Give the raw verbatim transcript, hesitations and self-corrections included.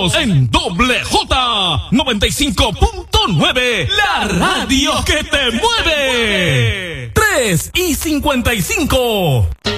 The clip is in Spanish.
Estamos en Doble J noventa y cinco punto nueve, la radio que te mueve. tres y cincuenta y cinco.